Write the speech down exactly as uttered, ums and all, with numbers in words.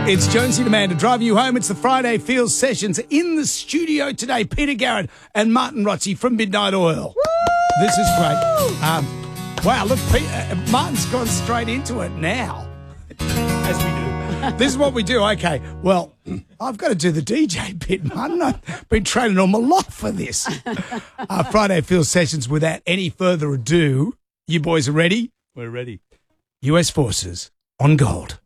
It's Jonesy the Man to drive you home. It's the Friday Field Sessions. In the studio today, Peter Garrett and Martin Rotzi from Midnight Oil. Woo! This is great. Um, wow, look, Pete, uh, Martin's gone straight into it now, as we do. This is what we do. Okay, well, I've got to do the D J bit, Martin. I've been training all my life for this. Uh, Friday Field Sessions, without any further ado, you boys are ready? We're ready. U S forces on gold.